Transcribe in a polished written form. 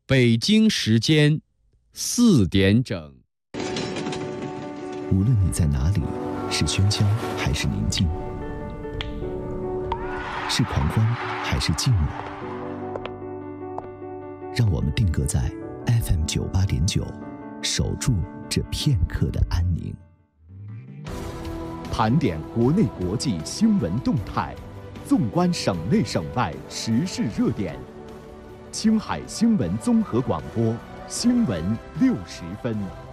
北京时间4点整。 无论你在哪里，是喧嚣还是宁静，是狂欢还是静默，让我们定格在 FM 98.9，守住这片刻的安宁。 盘点国内国际新闻动态，纵观省内省外时事热点。青海新闻综合广播，新闻60分。